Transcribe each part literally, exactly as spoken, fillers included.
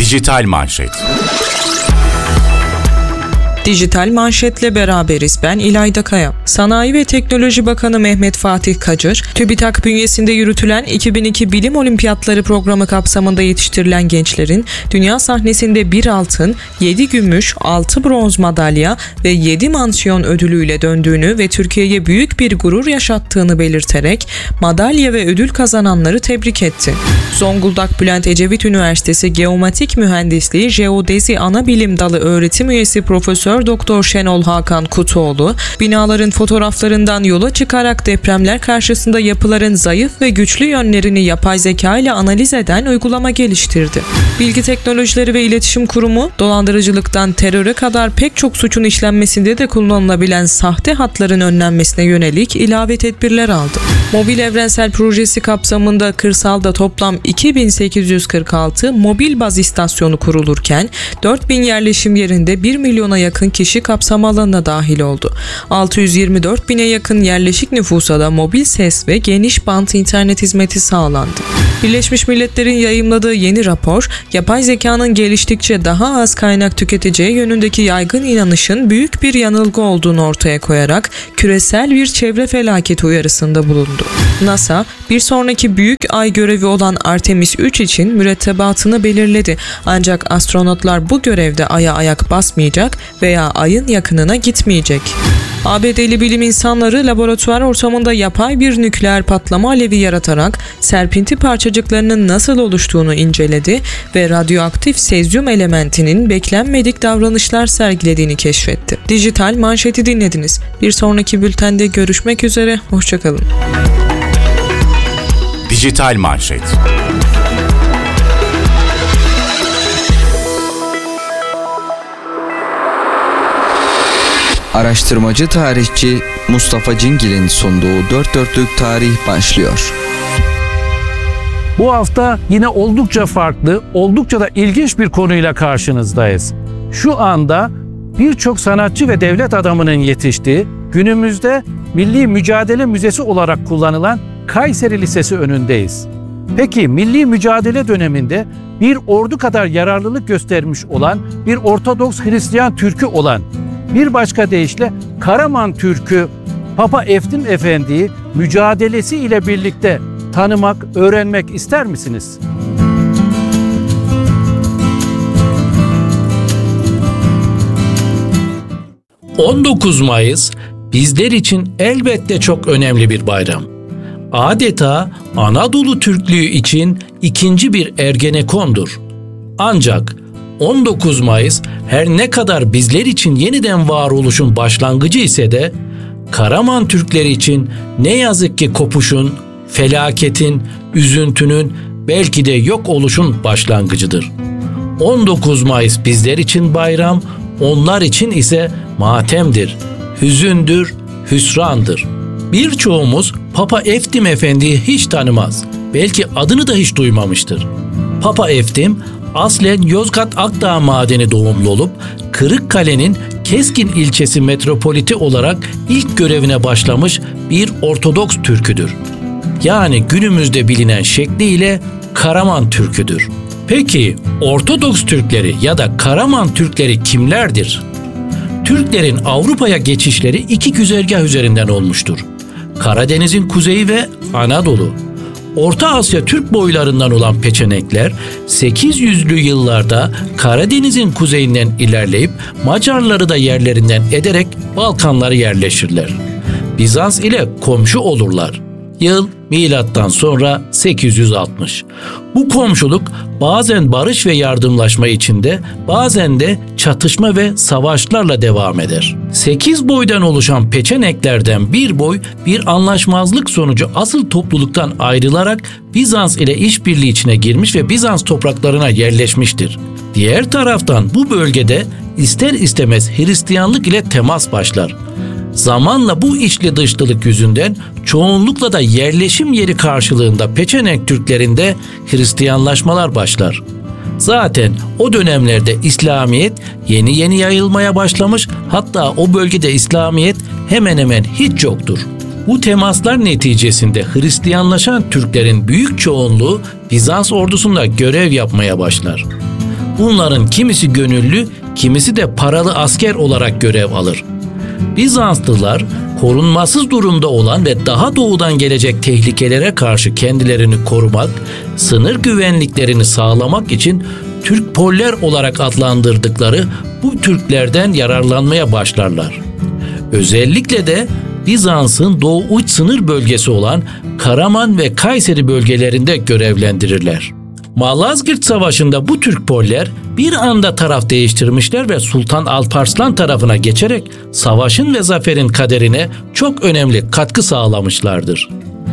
Dijital Manşet. Dijital Manşet'le beraberiz. Ben İlayda Kaya. Sanayi ve Teknoloji Bakanı Mehmet Fatih Kacır, TÜBİTAK bünyesinde yürütülen iki bin iki Bilim Olimpiyatları programı kapsamında yetiştirilen gençlerin dünya sahnesinde bir altın, yedi gümüş, altı bronz madalya ve yedi mansiyon ödülüyle döndüğünü ve Türkiye'ye büyük bir gurur yaşattığını belirterek madalya ve ödül kazananları tebrik etti. Zonguldak Bülent Ecevit Üniversitesi Geomatik Mühendisliği Jeodezi Anabilim Dalı öğretim üyesi Profesör Doktor Şenol Hakan Kutuoğlu, binaların fotoğraflarından yola çıkarak depremler karşısında yapıların zayıf ve güçlü yönlerini yapay zeka ile analiz eden uygulama geliştirdi. Bilgi Teknolojileri ve İletişim Kurumu, dolandırıcılıktan teröre kadar pek çok suçun işlenmesinde de kullanılabilen sahte hatların önlenmesine yönelik ilave tedbirler aldı. Mobil Evrensel Projesi kapsamında kırsalda toplam iki bin sekiz yüz kırk altı mobil baz istasyonu kurulurken dört bin yerleşim yerinde bir milyona yakın kişi kapsam alanına dahil oldu. altı yüz yirmi dört bine yakın yerleşik nüfusa da mobil ses ve geniş bant internet hizmeti sağlandı. Birleşmiş Milletler'in yayımladığı yeni rapor, yapay zekanın geliştikçe daha az kaynak tüketeceği yönündeki yaygın inanışın büyük bir yanılgı olduğunu ortaya koyarak küresel bir çevre felaketi uyarısında bulundu. NASA, bir sonraki büyük ay görevi olan Artemis üç için mürettebatını belirledi. Ancak astronotlar bu görevde aya ayak basmayacak veya ayın yakınına gitmeyecek. A B D'li bilim insanları laboratuvar ortamında yapay bir nükleer patlama alevi yaratarak serpinti parçacıklarının nasıl oluştuğunu inceledi ve radyoaktif sezyum elementinin beklenmedik davranışlar sergilediğini keşfetti. Dijital Manşet'i dinlediniz. Bir sonraki bültende görüşmek üzere, hoşçakalın. Dijital Manşet. Araştırmacı tarihçi Mustafa Cingil'in sunduğu dört dörtlük tarih başlıyor. Bu hafta yine oldukça farklı, oldukça da ilginç bir konuyla karşınızdayız. Şu anda birçok sanatçı ve devlet adamının yetiştiği, günümüzde Milli Mücadele Müzesi olarak kullanılan Kayseri Lisesi önündeyiz. Peki milli mücadele döneminde bir ordu kadar yararlılık göstermiş olan bir Ortodoks Hristiyan Türk'ü olan, bir başka deyişle Karaman Türk'ü Papa Eftim Efendi'yi mücadelesi ile birlikte tanımak, öğrenmek ister misiniz? on dokuz Mayıs bizler için elbette çok önemli bir bayram. Adeta Anadolu Türklüğü için ikinci bir Ergenekon'dur. Ancak on dokuz Mayıs her ne kadar bizler için yeniden varoluşun başlangıcı ise de Karaman Türkleri için ne yazık ki kopuşun, felaketin, üzüntünün, belki de yok oluşun başlangıcıdır. on dokuz Mayıs bizler için bayram, onlar için ise matemdir, hüzündür, hüsrandır. Birçoğumuz Papa Eftim Efendi'yi hiç tanımaz, belki adını da hiç duymamıştır. Papa Eftim, aslen Yozgat Akdağ Madeni doğumlu olup Kırıkkale'nin Keskin ilçesi metropoliti olarak ilk görevine başlamış bir Ortodoks Türküdür. Yani günümüzde bilinen şekliyle Karaman Türküdür. Peki Ortodoks Türkleri ya da Karaman Türkleri kimlerdir? Türklerin Avrupa'ya geçişleri iki güzergah üzerinden olmuştur. Karadeniz'in kuzeyi ve Anadolu. Orta Asya Türk boylarından olan Peçenekler sekiz yüzlü yıllarda Karadeniz'in kuzeyinden ilerleyip Macarları da yerlerinden ederek Balkanlara yerleşirler. Bizans ile komşu olurlar. Yıl milattan sonra sekiz yüz altmış. Bu komşuluk bazen barış ve yardımlaşma içinde, bazen de çatışma ve savaşlarla devam eder. Sekiz boydan oluşan Peçeneklerden bir boy bir anlaşmazlık sonucu asıl topluluktan ayrılarak Bizans ile işbirliği içine girmiş ve Bizans topraklarına yerleşmiştir. Diğer taraftan bu bölgede ister istemez Hristiyanlık ile temas başlar. Zamanla bu içli dışlılık yüzünden çoğunlukla da yerleşim yeri karşılığında Peçenek Türklerinde Hristiyanlaşmalar başlar. Zaten o dönemlerde İslamiyet yeni yeni yayılmaya başlamış, hatta o bölgede İslamiyet hemen hemen hiç yoktur. Bu temaslar neticesinde Hristiyanlaşan Türklerin büyük çoğunluğu Bizans ordusunda görev yapmaya başlar. Bunların kimisi gönüllü, kimisi de paralı asker olarak görev alır. Bizanslılar korunmasız durumda olan ve daha doğudan gelecek tehlikelere karşı kendilerini korumak, sınır güvenliklerini sağlamak için Türk Poller olarak adlandırdıkları bu Türklerden yararlanmaya başlarlar. Özellikle de Bizans'ın doğu uç sınır bölgesi olan Karaman ve Kayseri bölgelerinde görevlendirirler. Malazgirt Savaşı'nda bu Türk Poller bir anda taraf değiştirmişler ve Sultan Alparslan tarafına geçerek savaşın ve zaferin kaderine çok önemli katkı sağlamışlardır.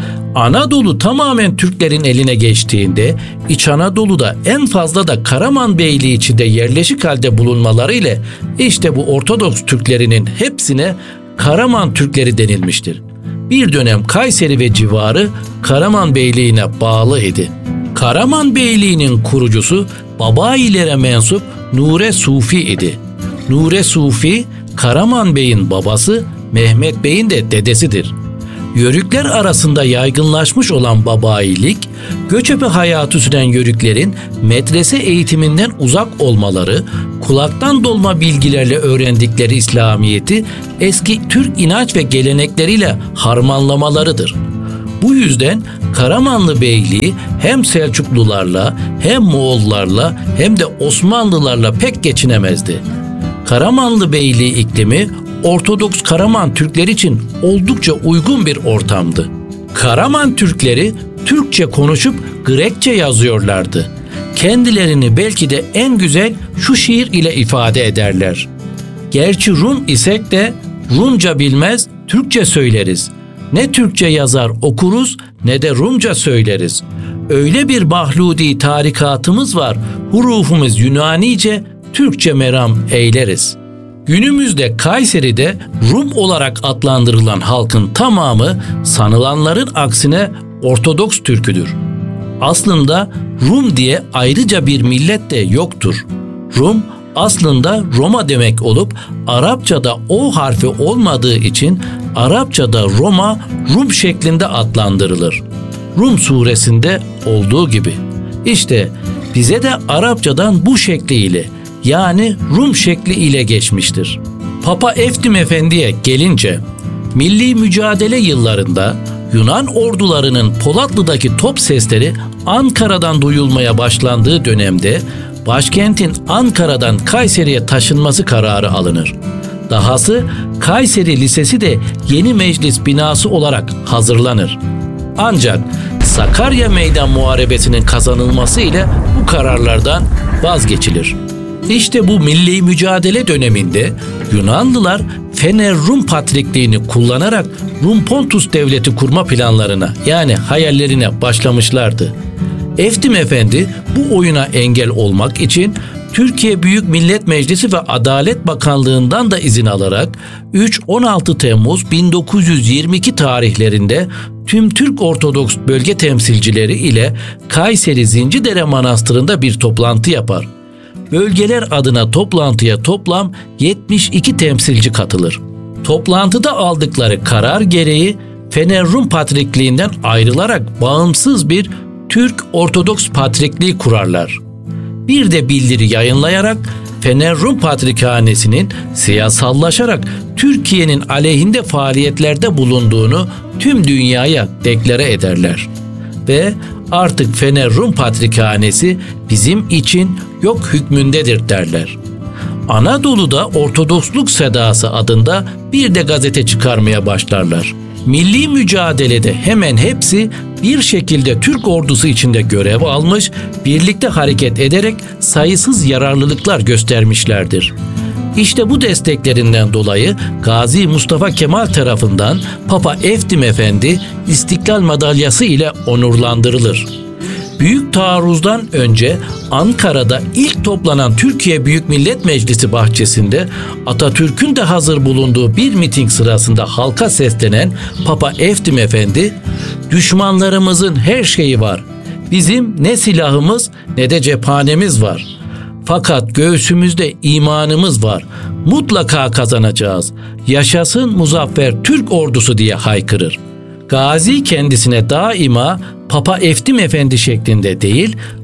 Anadolu tamamen Türklerin eline geçtiğinde İç Anadolu'da en fazla da Karaman Beyliği içinde yerleşik halde bulunmaları ile işte bu Ortodoks Türklerinin hepsine Karaman Türkleri denilmiştir. Bir dönem Kayseri ve civarı Karaman Beyliği'ne bağlı idi. Karaman Beyliği'nin kurucusu Babailere mensup Nure Sufi idi. Nure Sufi, Karaman Bey'in babası, Mehmet Bey'in de dedesidir. Yörükler arasında yaygınlaşmış olan babailik, göçebe hayatı süren yörüklerin medrese eğitiminden uzak olmaları, kulaktan dolma bilgilerle öğrendikleri İslamiyet'i eski Türk inanç ve gelenekleriyle harmanlamalarıdır. Bu yüzden Karamanlı Beyliği hem Selçuklularla, hem Moğollarla, hem de Osmanlılarla pek geçinemezdi. Karamanlı Beyliği iklimi Ortodoks Karaman Türkleri için oldukça uygun bir ortamdı. Karaman Türkleri Türkçe konuşup Grekçe yazıyorlardı. Kendilerini belki de en güzel şu şiir ile ifade ederler. Gerçi Rum isek de Rumca bilmez, Türkçe söyleriz. Ne Türkçe yazar okuruz ne de Rumca söyleriz. Öyle bir mahludi tarikatımız var, hurufumuz Yunanice, Türkçe meram eyleriz. Günümüzde Kayseri'de Rum olarak adlandırılan halkın tamamı sanılanların aksine Ortodoks Türküdür. Aslında Rum diye ayrıca bir millet de yoktur. Rum aslında Roma demek olup Arapçada O harfi olmadığı için Arapçada Roma Rum şeklinde adlandırılır. Rum suresinde olduğu gibi. İşte bize de Arapçadan bu şekliyle yani Rum şekli ile geçmiştir. Papa Eftim Efendi'ye gelince milli mücadele yıllarında Yunan ordularının Polatlı'daki top sesleri Ankara'dan duyulmaya başlandığı dönemde başkentin Ankara'dan Kayseri'ye taşınması kararı alınır. Dahası Kayseri Lisesi de yeni meclis binası olarak hazırlanır. Ancak Sakarya Meydan Muharebesi'nin kazanılması ile bu kararlardan vazgeçilir. İşte bu milli mücadele döneminde Yunanlılar Fener Rum Patrikliğini kullanarak Rum Pontus Devleti kurma planlarına yani hayallerine başlamışlardı. Eftim Efendi bu oyuna engel olmak için Türkiye Büyük Millet Meclisi ve Adalet Bakanlığı'ndan da izin alarak üç on altı Temmuz bin dokuz yüz yirmi iki tarihlerinde tüm Türk Ortodoks bölge temsilcileri ile Kayseri Zincidere Manastırı'nda bir toplantı yapar. Bölgeler adına toplantıya toplam yetmiş iki temsilci katılır. Toplantıda aldıkları karar gereği Fener Rum Patrikliğinden ayrılarak bağımsız bir Türk Ortodoks Patrikliği kurarlar. Bir de bildiri yayınlayarak Fener Rum Patrikhanesi'nin siyasallaşarak Türkiye'nin aleyhinde faaliyetlerde bulunduğunu tüm dünyaya deklare ederler. Ve artık Fener Rum Patrikhanesi bizim için yok hükmündedir derler. Anadolu'da Ortodoksluk Sedası adında bir de gazete çıkarmaya başlarlar. Milli mücadelede hemen hepsi bir şekilde Türk ordusu içinde görev almış, birlikte hareket ederek sayısız yararlılıklar göstermişlerdir. İşte bu desteklerinden dolayı Gazi Mustafa Kemal tarafından Papa Eftim Efendi İstiklal Madalyası ile onurlandırılır. Büyük taarruzdan önce Ankara'da ilk toplanan Türkiye Büyük Millet Meclisi bahçesinde Atatürk'ün de hazır bulunduğu bir miting sırasında halka seslenen Papa Eftim Efendi, "Düşmanlarımızın her şeyi var. Bizim ne silahımız ne de cephanemiz var. Fakat göğsümüzde imanımız var. Mutlaka kazanacağız. Yaşasın muzaffer Türk ordusu" diye haykırır. Gazi kendisine daima Papa Eftim Efendi şeklinde değil,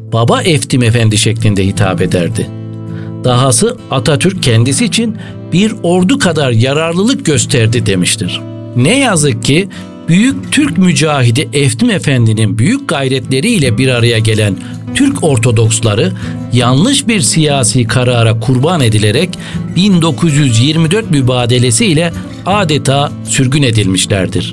Baba Eftim Efendi şeklinde hitap ederdi. Dahası Atatürk kendisi için bir ordu kadar yararlılık gösterdi demiştir. Ne yazık ki büyük Türk mücahidi Eftim Efendi'nin büyük gayretleriyle bir araya gelen Türk Ortodoksları yanlış bir siyasi karara kurban edilerek bin dokuz yüz yirmi dört mübadelesi ile adeta sürgün edilmişlerdir.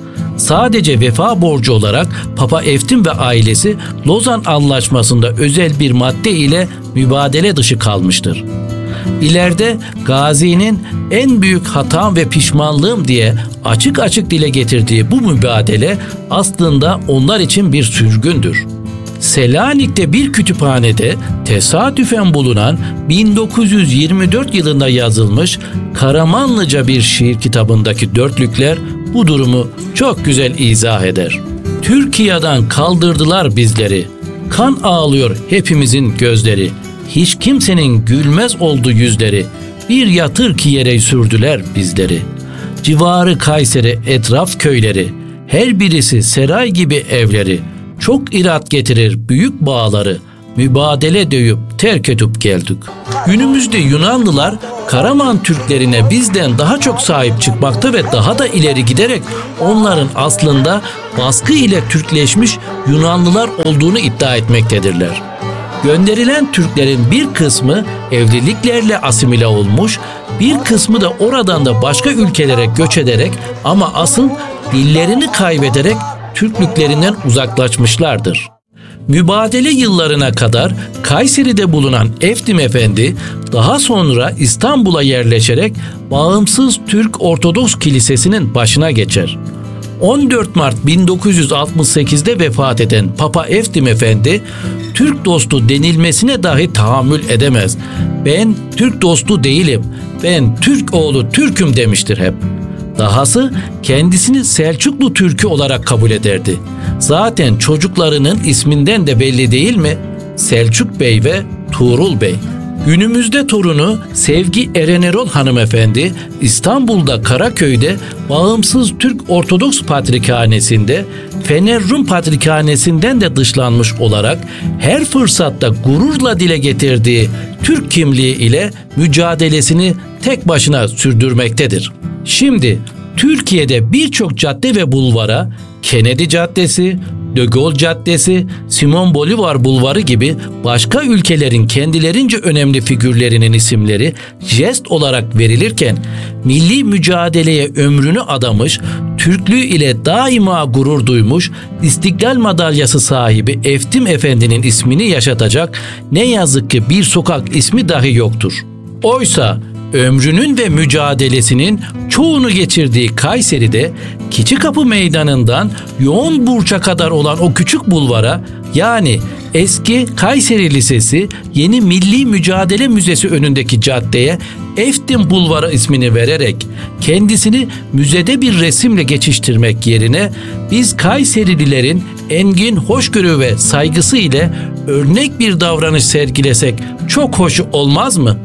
Sadece vefa borcu olarak Papa Eftim ve ailesi Lozan Anlaşması'nda özel bir madde ile mübadele dışı kalmıştır. İleride Gazi'nin en büyük hatam ve pişmanlığım diye açık açık dile getirdiği bu mübadele aslında onlar için bir sürgündür. Selanik'te bir kütüphanede tesadüfen bulunan bin dokuz yüz yirmi dört yılında yazılmış Karamanlıca bir şiir kitabındaki dörtlükler bu durumu çok güzel izah eder. Türkiye'den kaldırdılar bizleri, kan ağlıyor hepimizin gözleri, hiç kimsenin gülmez oldu yüzleri, bir yatır ki yere sürdüler bizleri. Civarı Kayseri etraf köyleri, her birisi saray gibi evleri, çok irat getirir büyük bağları, mübadele döyüp terk edip geldik. Günümüzde Yunanlılar Karaman Türklerine bizden daha çok sahip çıkmakta ve daha da ileri giderek onların aslında baskı ile Türkleşmiş Yunanlılar olduğunu iddia etmektedirler. Gönderilen Türklerin bir kısmı evliliklerle asimile olmuş, bir kısmı da oradan da başka ülkelere göç ederek ama asıl dillerini kaybederek Türklüklerinden uzaklaşmışlardır. Mübadele yıllarına kadar Kayseri'de bulunan Eftim Efendi daha sonra İstanbul'a yerleşerek Bağımsız Türk Ortodoks Kilisesi'nin başına geçer. on dört Mart bin dokuz yüz altmış sekizde vefat eden Papa Eftim Efendi, Türk dostu denilmesine dahi tahammül edemez. Ben Türk dostu değilim, ben Türk oğlu Türk'üm demiştir hep. Dahası kendisini Selçuklu Türk'ü olarak kabul ederdi. Zaten çocuklarının isminden de belli değil mi? Selçuk Bey ve Tuğrul Bey. Günümüzde torunu Sevgi Erenerol hanımefendi İstanbul'da Karaköy'de Bağımsız Türk Ortodoks Patrikhanesi'nde Fener Rum Patrikhanesi'nden de dışlanmış olarak her fırsatta gururla dile getirdiği Türk kimliği ile mücadelesini tek başına sürdürmektedir. Şimdi Türkiye'de birçok cadde ve bulvara Kennedy Caddesi, De Gaulle Caddesi, Simon Bolivar Bulvarı gibi başka ülkelerin kendilerince önemli figürlerinin isimleri jest olarak verilirken milli mücadeleye ömrünü adamış, Türklüğü ile daima gurur duymuş, İstiklal Madalyası sahibi Eftim Efendi'nin ismini yaşatacak ne yazık ki bir sokak ismi dahi yoktur. Oysa ömrünün ve mücadelesinin çoğunu geçirdiği Kayseri'de Keçikapı Meydanı'ndan Yoğunburç'a kadar olan o küçük bulvara, yani eski Kayseri Lisesi yeni Milli Mücadele Müzesi önündeki caddeye Eftim Bulvarı ismini vererek kendisini müzede bir resimle geçiştirmek yerine biz Kayserililerin engin hoşgörü ve saygısı ile örnek bir davranış sergilesek çok hoş olmaz mı?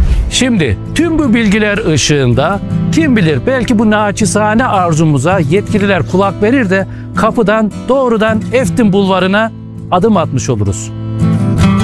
Şimdi tüm bu bilgiler ışığında kim bilir belki bu naçizane arzumuza yetkililer kulak verir de kapıdan doğrudan Eftim Bulvarı'na adım atmış oluruz.